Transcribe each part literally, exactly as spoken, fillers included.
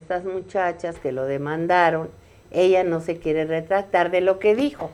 estas muchachas que lo demandaron, ella no se quiere retractar de lo que dijo.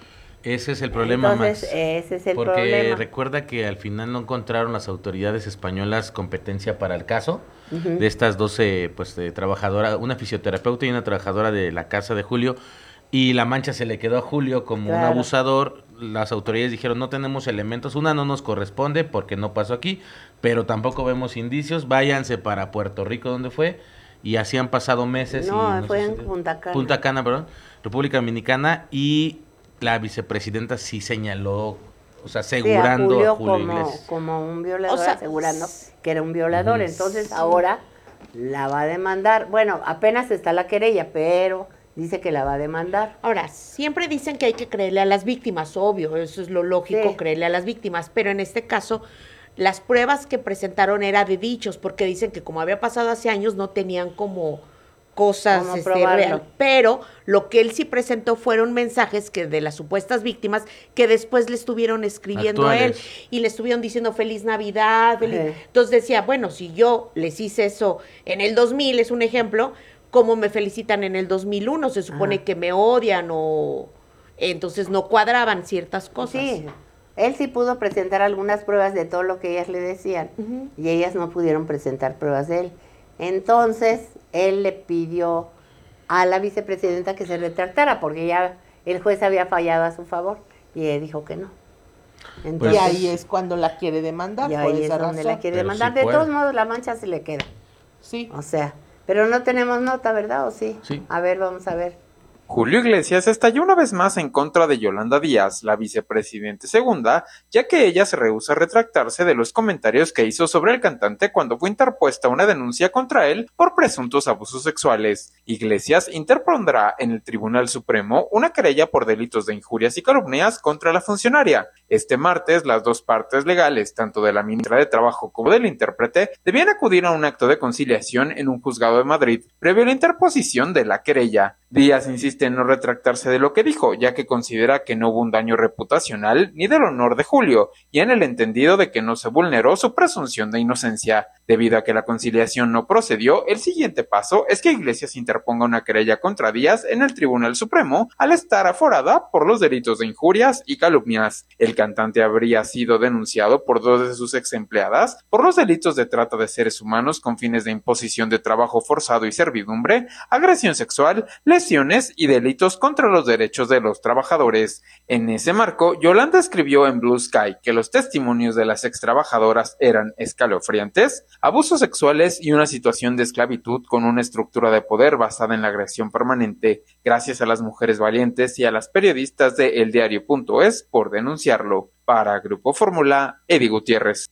Ese es el problema, Entonces, Max. ese es el porque problema. recuerda que al final no encontraron las autoridades españolas competencia para el caso Uh-huh. de estas doce pues, de trabajadora, una fisioterapeuta y una trabajadora de la casa de Julio, y la mancha se le quedó a Julio como Claro. un abusador. Las autoridades dijeron, no tenemos elementos, una no nos corresponde porque no pasó aquí, pero tampoco vemos indicios, váyanse para Puerto Rico, donde fue, y así han pasado meses. No, y no fue sé en si- Punta Cana. Punta Cana, perdón, República Dominicana, y la vicepresidenta sí señaló, o sea, asegurando sí, a Julio, a Julio como, Iglesias. como un violador, O sea, asegurando que era un violador. Ujú. Entonces ahora la va a demandar. Bueno, apenas está la querella, pero dice que la va a demandar. Ahora, siempre dicen que hay que creerle a las víctimas, obvio, eso es lo lógico, Sí. creerle a las víctimas, pero en este caso las pruebas que presentaron eran de dichos, porque dicen que como había pasado hace años no tenían como cosas ¿Cómo este, probarlo? real, pero lo que él sí presentó fueron mensajes que de las supuestas víctimas que después le estuvieron escribiendo a él Actuales. y le estuvieron diciendo feliz Navidad, feliz... Sí. Entonces decía, bueno, si yo les hice eso en el dos mil, es un ejemplo, ¿cómo me felicitan en el dos mil uno? Se supone Ajá. que me odian o... Entonces no cuadraban ciertas cosas. Sí, él sí pudo presentar algunas pruebas de todo lo que ellas le decían, Ujú. y ellas no pudieron presentar pruebas de él. Entonces, él le pidió a la vicepresidenta que se retractara, porque ya el juez había fallado a su favor, y ella dijo que no. Y Pues- ahí es cuando la quiere demandar, y por ahí es esa donde razón. la quiere Pero demandar. sí De puede. todos modos, la mancha se le queda. Sí. O sea, pero no tenemos nota, ¿verdad? ¿O sí? Sí. A ver, vamos a ver. Julio Iglesias estalló una vez más en contra de Yolanda Díaz, la vicepresidente segunda, ya que ella se rehúsa a retractarse de los comentarios que hizo sobre el cantante cuando fue interpuesta una denuncia contra él por presuntos abusos sexuales. Iglesias interpondrá en el Tribunal Supremo una querella por delitos de injurias y calumnias contra la funcionaria. Este martes, las dos partes legales, tanto de la ministra de Trabajo como del intérprete, debían acudir a un acto de conciliación en un juzgado de Madrid, previo a la interposición de la querella. Díaz insiste en no retractarse de lo que dijo, ya que considera que no hubo un daño reputacional ni del honor de Julio, y en el entendido de que no se vulneró su presunción de inocencia. Debido a que la conciliación no procedió, el siguiente paso es que Iglesias interponga una querella contra Díaz en el Tribunal Supremo al estar aforada por los delitos de injurias y calumnias. El cantante habría sido denunciado por dos de sus ex empleadas por los delitos de trata de seres humanos con fines de imposición de trabajo forzado y servidumbre, agresión sexual, lesiones y delitos contra los derechos de los trabajadores. En ese marco, Yolanda escribió en Blue Sky que los testimonios de las ex trabajadoras eran escalofriantes, abusos sexuales y una situación de esclavitud con una estructura de poder basada en la agresión permanente. Gracias a las mujeres valientes y a las periodistas de El Diario punto es por denunciarlo. Para Grupo Fórmula, Eddie Gutiérrez.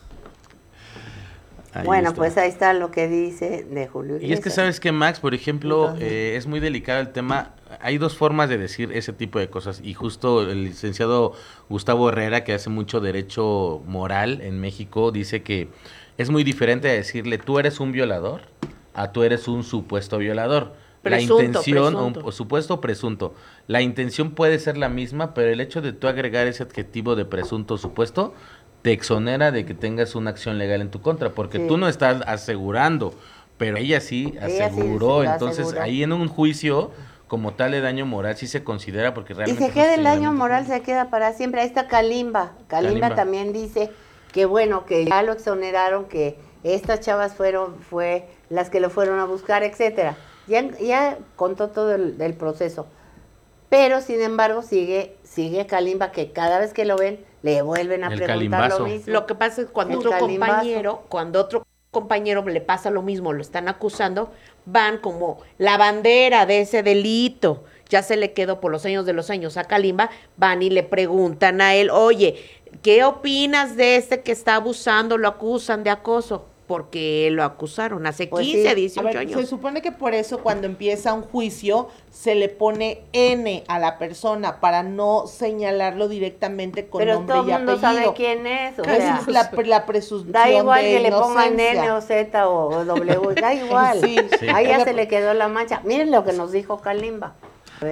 Ahí bueno, está. pues ahí está lo que dice de Julio Y es que Iglesias. sabes que, Max, por ejemplo, Entonces. eh, es muy delicado el tema. Hay dos formas de decir ese tipo de cosas, y justo el licenciado Gustavo Herrera, que hace mucho derecho moral en México, dice que es muy diferente a decirle tú eres un violador a tú eres un supuesto violador. Presunto, la intención, presunto. o, o supuesto o presunto, la intención puede ser la misma, pero el hecho de tú agregar ese adjetivo de presunto o supuesto te exonera de que tengas una acción legal en tu contra, porque Sí. tú no estás asegurando, pero ella sí Ella sí aseguró, lo entonces aseguró. ahí en un juicio como tal de daño moral sí se considera, porque Y realmente... se queda el daño realmente- moral, se queda para siempre. Ahí está Kalimba. Kalimba, Kalimba. también dice que bueno, que ya lo exoneraron, que estas chavas fueron, fue las que lo fueron a buscar, etcétera. Ya, ya contó todo el, el proceso. Pero sin embargo sigue, sigue Kalimba, que cada vez que lo ven, le vuelven a El preguntar calimbazo. lo mismo. Lo que pasa es cuando El otro calimbazo. compañero, cuando otro compañero le pasa lo mismo, lo están acusando, van como la bandera de ese delito, ya se le quedó por los años de los años a Kalimba, van y le preguntan a él, oye, ¿qué opinas de este que está abusando, lo acusan de acoso? Porque lo acusaron hace Pues quince, sí. dieciocho A ver, años. se supone que por eso cuando empieza un juicio se le pone N a la persona para no señalarlo directamente con Pero nombre todo y el mundo apellido. sabe quién es. O Esa sea, es la, pre- la presunción da igual de que le pongan inocencia. N o Z o, o W, da igual. Sí, sí. Ahí ya Oiga, se le quedó la mancha. Miren lo que nos dijo Kalimba. A ver.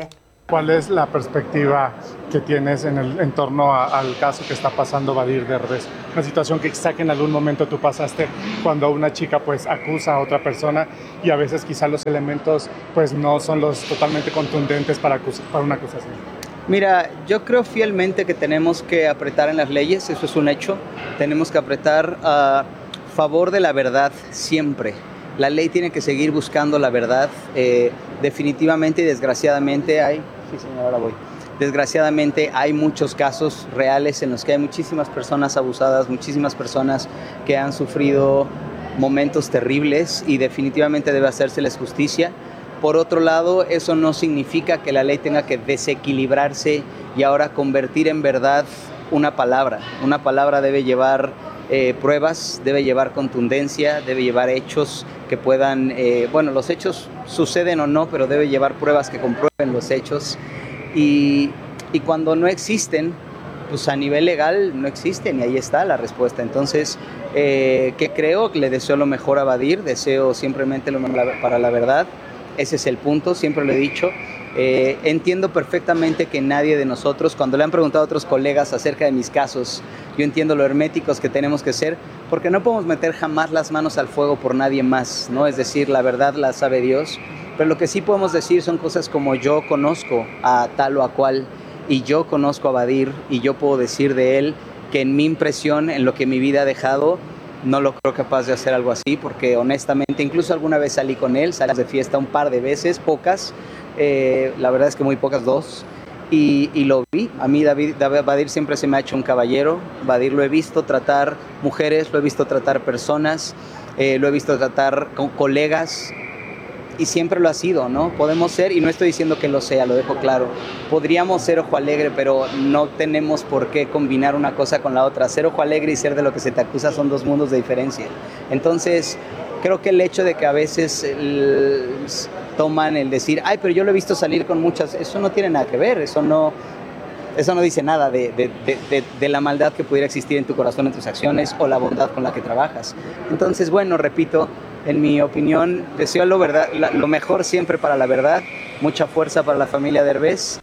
¿Cuál es la perspectiva que tienes en, el, en torno a, al caso que está pasando Badir Derbez? Una situación que quizá que en algún momento tú pasaste cuando una chica pues acusa a otra persona y a veces quizá los elementos pues no son los totalmente contundentes para, acus- para una acusación. Mira, yo creo fielmente que tenemos que apretar en las leyes, eso es un hecho. Tenemos que apretar a favor de la verdad siempre. La ley tiene que seguir buscando la verdad. Eh, definitivamente y desgraciadamente hay... Sí, señor, ahora voy. Desgraciadamente hay muchos casos reales en los que hay muchísimas personas abusadas, muchísimas personas que han sufrido momentos terribles y definitivamente debe hacérseles justicia. Por otro lado, eso no significa que la ley tenga que desequilibrarse y ahora convertir en verdad una palabra. Una palabra debe llevar eh, pruebas, debe llevar contundencia, debe llevar hechos que puedan, eh, bueno, los hechos suceden o no, pero debe llevar pruebas que comprueben los hechos. Y, y cuando no existen, pues a nivel legal no existen y ahí está la respuesta. Entonces, eh, ¿qué creo? Le deseo lo mejor a Badir, deseo simplemente lo mejor para la verdad. Ese es el punto, siempre lo he dicho. Eh, entiendo perfectamente que nadie de nosotros, cuando le han preguntado a otros colegas acerca de mis casos, yo entiendo lo herméticos que tenemos que ser, porque no podemos meter jamás las manos al fuego por nadie más, ¿no? Es decir, la verdad la sabe Dios, pero lo que sí podemos decir son cosas como yo conozco a tal o a cual, y yo conozco a Badir, y yo puedo decir de él que en mi impresión, en lo que mi vida ha dejado, no lo creo capaz de hacer algo así, porque honestamente, incluso alguna vez salí con él, salimos de fiesta un par de veces, pocas, eh, la verdad es que muy pocas, dos, y, y lo vi. A mí David, David Badir siempre se me ha hecho un caballero. Badir lo he visto tratar mujeres, lo he visto tratar personas, eh, lo he visto tratar con colegas, y siempre lo ha sido, ¿no? Podemos ser, y no estoy diciendo que lo sea, lo dejo claro, podríamos ser ojo alegre, pero no tenemos por qué combinar una cosa con la otra. Ser ojo alegre y ser de lo que se te acusa son dos mundos de diferencia. Entonces, creo que el hecho de que a veces el, toman el decir, ay, pero yo lo he visto salir con muchas, eso no tiene nada que ver, eso no... Eso no dice nada de, de, de, de, de la maldad que pudiera existir en tu corazón, en tus acciones, o la bondad con la que trabajas. Entonces, bueno, repito, en mi opinión, deseo lo, verdad, lo mejor siempre para la verdad, mucha fuerza para la familia Derbez.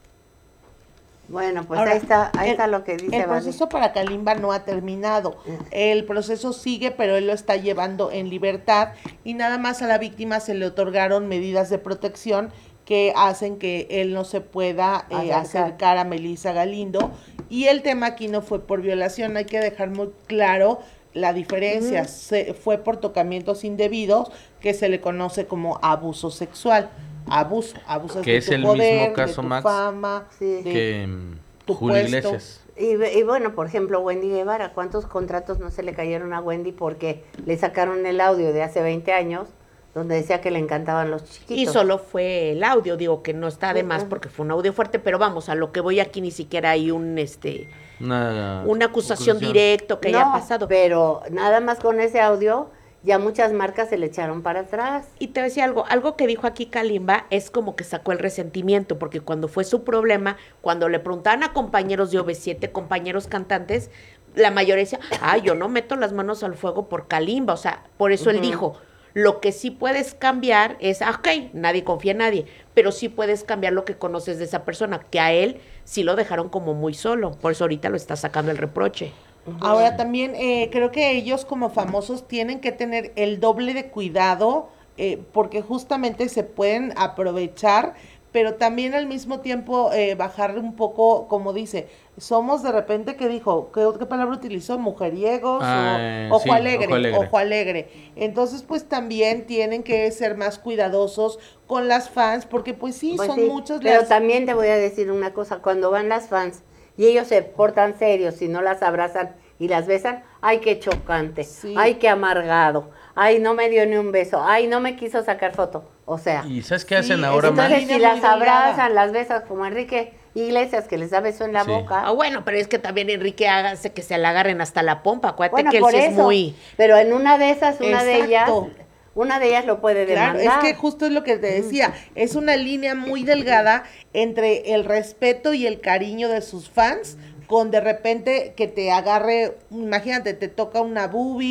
Bueno, pues Ahora, ahí está, ahí el, está lo que dice El proceso Badir. para Kalimba no ha terminado. El proceso sigue, pero él lo está llevando en libertad y nada más a la víctima se le otorgaron medidas de protección que hacen que él no se pueda eh, Acercar. acercar a Melissa Galindo. Y el tema aquí no fue por violación, hay que dejar muy claro la diferencia. Ujú. Se, fue por tocamientos indebidos, que se le conoce como abuso sexual. Abuso, abuso Que de es tu el poder, mismo caso, de tu Max, fama, Sí. de que mm, tu Julio puesto. Iglesias. Y, y bueno, por ejemplo, Wendy Guevara, ¿cuántos contratos no se le cayeron a Wendy porque le sacaron el audio de hace veinte años donde decía que le encantaban los chiquitos? Y solo fue el audio, digo que no está de más Ujú. porque fue un audio fuerte, pero vamos, a lo que voy aquí ni siquiera hay un este Una, una acusación directa que haya No, pasado. pero nada más con ese audio ya muchas marcas se le echaron para atrás. Y te decía algo, algo que dijo aquí Kalimba es como que sacó el resentimiento, porque cuando fue su problema, cuando le preguntaban a compañeros de O V siete, compañeros cantantes, la mayoría decía, ay, yo no meto las manos al fuego por Kalimba, o sea, por eso él Ujú. dijo, lo que sí puedes cambiar es, ah, ok, nadie confía en nadie, pero sí puedes cambiar lo que conoces de esa persona, que a él sí lo dejaron como muy solo, por eso ahorita lo está sacando el reproche. Ahora también eh, creo que ellos como famosos tienen que tener el doble de cuidado eh, porque justamente se pueden aprovechar, pero también al mismo tiempo eh, bajar un poco, como dice, somos de repente, ¿qué dijo? ¿Qué, qué palabra utilizó? ¿Mujeriegos? Ah, o, ojo, sí, alegre, ojo alegre. ojo alegre. Entonces, pues también tienen que ser más cuidadosos con las fans, porque pues sí, Pues son sí, muchos pero las... también te voy a decir una cosa, cuando van las fans y ellos se portan serios y no las abrazan y las besan, ay, qué chocante, Sí. ay, qué amargado, ay, no me dio ni un beso, ay, no me quiso sacar foto, o sea, ¿Y sabes qué Sí, hacen ahora, es una Max? entonces si línea muy las delgada. abrazan, las besas como Enrique Iglesias que les da beso en la Sí. boca, Ah, bueno, pero es que también Enrique hace que se le agarren hasta la pompa, acuérdate bueno, que él por sí es eso, muy... pero en una de esas, una de ellas, Exacto. una de ellas lo puede Claro, demandar. es que justo es lo que te decía, es una línea muy delgada entre el respeto y el cariño de sus fans, con de repente que te agarre, imagínate, te toca una boobie,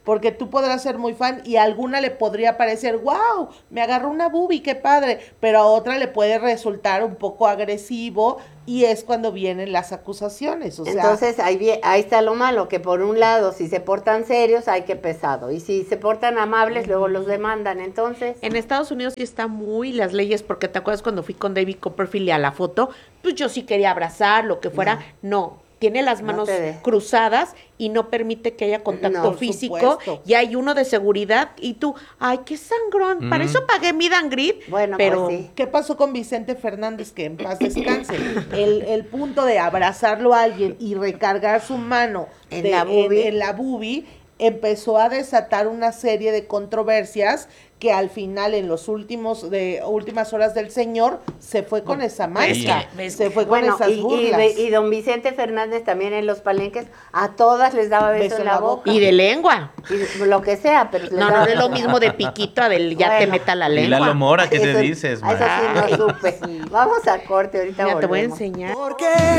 porque tú podrás ser muy fan y a alguna le podría parecer, wow, me agarró una boobie, qué padre, pero a otra le puede resultar un poco agresivo y es cuando vienen las acusaciones. O sea, entonces ahí, vie- ahí está lo malo, que por un lado, si se portan serios, hay que pesado, y si se portan amables, luego los demandan, entonces... En Estados Unidos sí está muy las leyes, porque te acuerdas cuando fui con David Copperfield y a la foto, pues yo sí quería abrazar, lo que fuera, no. Tiene las No manos te de- cruzadas y no permite que haya contacto No, por físico, supuesto. y hay uno de seguridad y tú, ay, qué sangrón, para Mm. eso pagué mi dangrid, Bueno, pero pues sí. ¿qué pasó con Vicente Fernández? Que en paz descanse. El, el punto de abrazarlo a alguien y recargar su mano En de- la boobie. en- en la boobie empezó a desatar una serie de controversias que al final, en los últimos de últimas horas del señor, se fue con esa mancha, ves se fue Bueno, con esas y, y, burlas. de- y don Vicente Fernández también en los palenques, a todas les daba beso, en la boca. y de lengua. Y lo que sea, pero les No, no, daba no es lo beso. mismo de piquito a del ya te Bueno. meta la Y lengua. Lalo Mora, ¿qué te Eso- dices, a Eso sí man? no supe. Vamos a corte, ahorita Mira, te voy a volvemos. enseñar. Porque